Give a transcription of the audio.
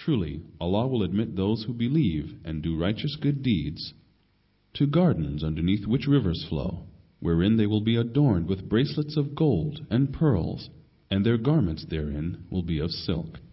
Truly, Allah will admit those who believe and do righteous good deeds to gardens underneath which rivers flow, wherein they will be adorned with bracelets of gold and pearls, and their garments therein will be of silk.